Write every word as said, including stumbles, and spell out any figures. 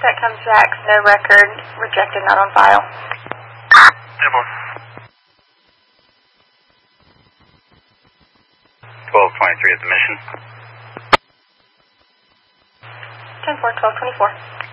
That comes back, no record, rejected, not on file. ten four. twelve twenty-three at the mission. ten four, twelve twenty-four.